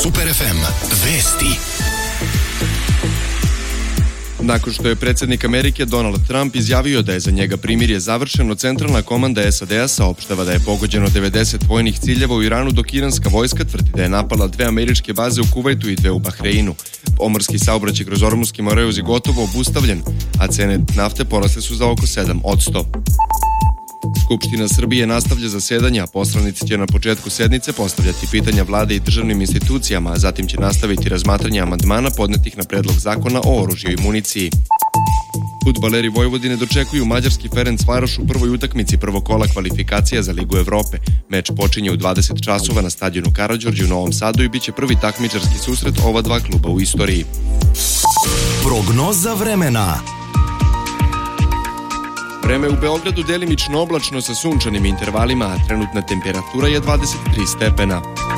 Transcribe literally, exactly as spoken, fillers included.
Super ef em. Vesti. Nakon što je predsjednik Amerike Donald Trump izjavio da je za njega primirje završeno, centralna komanda es a de a saopštava da je pogođeno devedeset vojnih ciljeva u Iranu, dok iranska vojska tvrdi da je napala dve američke baze u Kuvajtu i dve u Bahreinu. Pomorski saobraćaj kroz Ormuski Moreuz je gotovo obustavljen, a cene nafte porasle su za oko sedam posto. Skupština Srbije nastavlja zasedanja, a poslanici će na početku sednice postavljati pitanja vlade i državnim institucijama, a zatim će nastaviti razmatranje amandmana podnetih na predlog zakona o oružju i municiji. Fudbaleri Vojvodine dočekuju mađarski Ferencvaroš u prvoj utakmici prvog kola kvalifikacija za Ligu Evrope. Meč počinje u dvadeset časova na stadionu Karađorđe u Novom Sadu i biće prvi takmičarski susret ova dva kluba u istoriji. Prognoza vremena. Vreme u Beogradu delimično oblačno sa sunčanim intervalima, a trenutna temperatura je dvadeset tri stepena.